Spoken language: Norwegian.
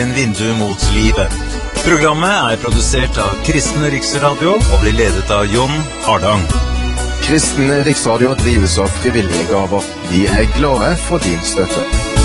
En vindu mot livet. Programmet produsert av Kristen Riksradio og blir ledet av Jon Hardang. Kristen Riksradio drives av frivillige gaver. Vi glade for din støtte.